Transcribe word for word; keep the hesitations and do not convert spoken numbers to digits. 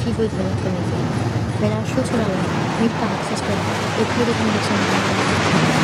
机会可能可能性。回答说出来了，你把这个一推的动作上